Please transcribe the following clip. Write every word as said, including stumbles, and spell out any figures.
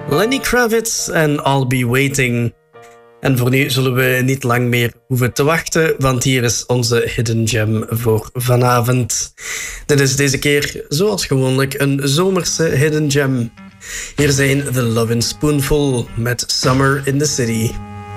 Lenny Kravitz en I'll Be Waiting. En voor nu zullen we niet lang meer hoeven te wachten, want hier is onze hidden gem voor vanavond. Dit is deze keer, zoals gewoonlijk, een zomerse hidden gem. Hier zijn The Lovin' Spoonful met Summer in the City.